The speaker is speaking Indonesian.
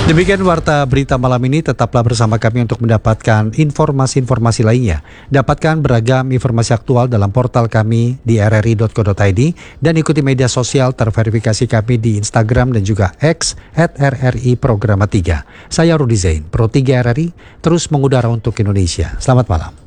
Demikian warta berita malam ini, tetaplah bersama kami untuk mendapatkan informasi-informasi lainnya. Dapatkan beragam informasi aktual dalam portal kami di rri.co.id dan ikuti media sosial terverifikasi kami di Instagram dan juga X @RRI Programa 3. Saya Rudi Zain, Pro 3 RRI, terus mengudara untuk Indonesia. Selamat malam.